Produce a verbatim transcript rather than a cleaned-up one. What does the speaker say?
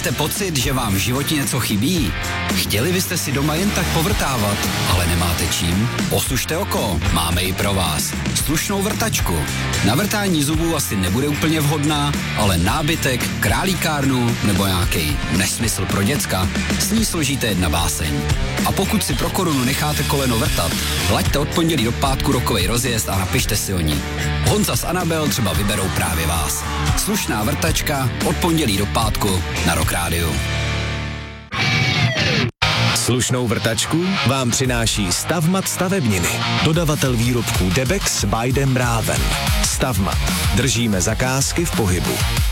Máte pocit, že vám v životě něco chybí? Chtěli byste si doma jen tak povrtávat, ale nemáte čím? Osušte oko, máme i pro vás. Slušnou vrtačku. Na vrtání zubů asi nebude úplně vhodná, ale nábytek, králíkárnu nebo nějaký nesmysl pro děcka, s ní složíte jedna báseň. A pokud si pro korunu necháte koleno vrtat, hlaďte od pondělí do pátku rokovej rozjezd a napište si o ní. Honza s Anabel třeba vyberou právě vás. Slušná vrtačka od pondělí do pátku na Rock Rádiu. Slušnou vrtačku vám přináší Stavmat stavebniny. Dodavatel výrobků Debex by Dem Raven. Stavmat. Držíme zakázky v pohybu.